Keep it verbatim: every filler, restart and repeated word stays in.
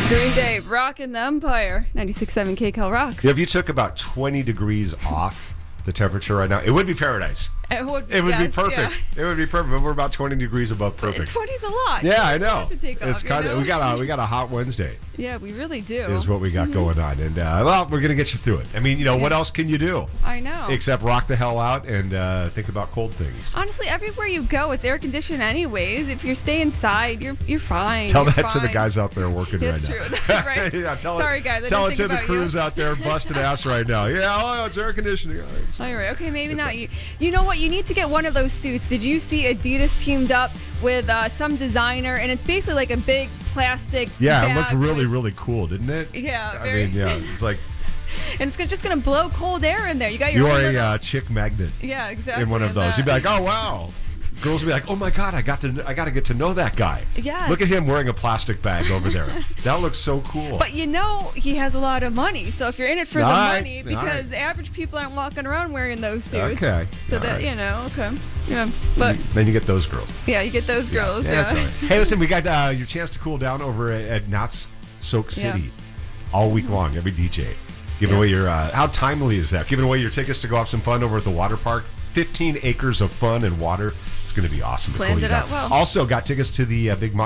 Green Day, rocking the Empire. ninety-six point seven K Cal rocks. Yeah, if you took about twenty degrees off the temperature right now, it would be paradise. It would, It would yes, be perfect. Yeah. It would be perfect. But we're about twenty degrees above perfect. twenty's a lot. Yeah, I You know. have to take It's off, kind you of know? we got a we got a hot Wednesday. Yeah, we really do. Is what we got going on, and uh, well, we're gonna get you through it. I mean, you know, what else can you do I know. except rock the hell out and uh, think about cold things? Honestly, everywhere you go, it's air conditioned anyways. If you stay inside, you're you're fine. Tell you're that to the fine. guys out there working That's right true. now. Right. yeah, tell Sorry, it, guys. I Tell it didn't to think the about crews you. out there busting ass right now. Yeah, oh, it's air conditioning. Oh, it's- All right. Okay, maybe It's not. a- You, you know what? You need to get one of those suits. Did you see Adidas teamed up with uh, some designer, and it's basically like a big plastic Yeah, it bag looked really, with- really cool, didn't it? Yeah, I very- mean, yeah, it's like and it's gonna, just gonna blow cold air in there. You got your you own are a little- uh, chick magnet yeah, exactly. in one of and those. that- You'd be like, oh wow. Girls would be like, oh my god, I got to, I got to get to know that guy. Yes. Look at him wearing a plastic bag over there. That looks so cool. But you know he has a lot of money, so if you're in it for All the right, money, all because right. the average people aren't walking around wearing those suits. Okay, So all that right. you know, okay, yeah. But Then you get those girls. yeah, you get those girls. Yeah, Yeah. that's all right. Hey, listen, we got uh, your chance to cool down over at, at Knott's Soak City Yeah. all week long. Every D J giving Yeah. away your. Uh, how timely is that? Giving away your tickets to go have some fun over at the water park. Fifteen acres of fun and water. It's going to be awesome. to Planned cool you it down. out well. Also got tickets to the uh, Big